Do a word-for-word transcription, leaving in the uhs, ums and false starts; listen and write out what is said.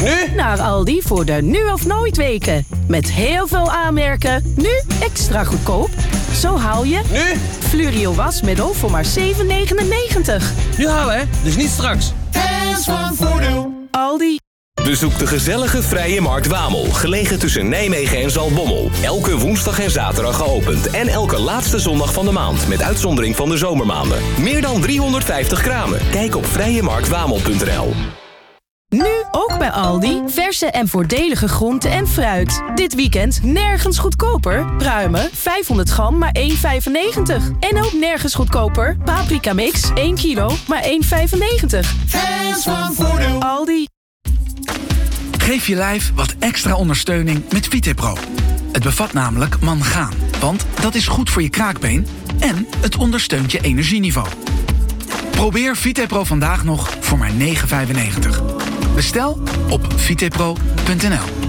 Nu? Naar Aldi voor de nu of nooit weken. Met heel veel aanmerken, nu extra goedkoop. Zo haal je... Nu? Fluorio wasmiddel voor maar zeven negenennegentig. Nu halen, hè? Dus niet straks. Hands van Voordeel. Aldi. Bezoek de gezellige Vrije Markt Wamel, gelegen tussen Nijmegen en Zaltbommel. Elke woensdag en zaterdag geopend en elke laatste zondag van de maand, met uitzondering van de zomermaanden. Meer dan driehonderdvijftig kramen. Kijk op vrije markt wamel punt n l. Nu ook bij Aldi. Verse en voordelige groenten en fruit. Dit weekend nergens goedkoper. Pruimen vijfhonderd gram maar één vijfennegentig. En ook nergens goedkoper. Paprika mix één kilo maar één vijfennegentig. Hands van Voordeel. Aldi. Geef je lijf wat extra ondersteuning met VitePro. Het bevat namelijk mangaan, want dat is goed voor je kraakbeen en het ondersteunt je energieniveau. Probeer VitePro vandaag nog voor maar negen vijfennegentig. Bestel op vitepro punt n l.